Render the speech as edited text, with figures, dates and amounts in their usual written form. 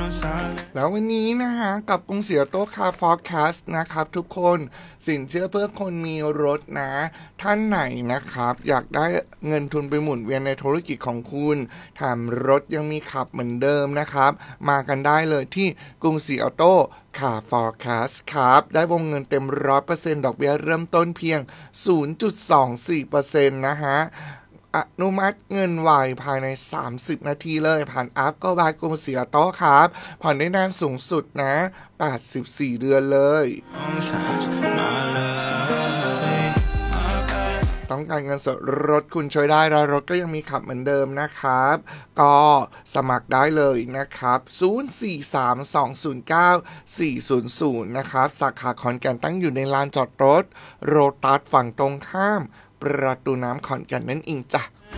แล้ววันนี้นะฮะกับกรุงศรีออโต้คาร์ฟอร์แคสต์นะครับทุกคนสินเชื่อเพื่อคนมีรถนะท่านไหนนะครับอยากได้เงินทุนไปหมุนเวียนในธุรกิจของคุณแถมรถยังมีขับเหมือนเดิมนะครับมากันได้เลยที่กรุงศรีออโต้คาร์ฟอร์แคสต์ครับได้วงเงินเต็ม 100% ดอกเบี้ยเริ่มต้นเพียง 0.24% นะฮะอนุมัติเงินไวภายใน30นาทีเลยผ่านแอปก็บายกรุงศรีออโต้ครับผ่อนได้นานสูงสุดนะ84เดือนเลยต้องการเงินสดรถคุณช่วยได้แล้วรถก็ยังมีขับเหมือนเดิมนะครับก็สมัครได้เลยนะครับ0432094400นะครับสาขาขอนแก่นตั้งอยู่ในลานจอดรถโรตัสฝั่งตรงข้ามประตูน้ำขอนแก่นนั่นเองจ้ะ